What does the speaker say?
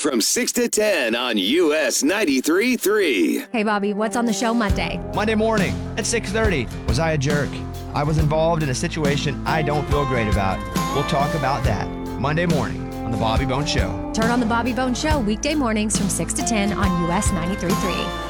from 6 to 10 on US 93.3. Hey, Bobby, what's on the show Monday? Monday morning at 6:30. Was I a jerk? I was involved in a situation I don't feel great about. We'll talk about that Monday morning on The Bobby Bones Show. Turn on The Bobby Bones Show weekday mornings from 6 to 10 on US 93.3.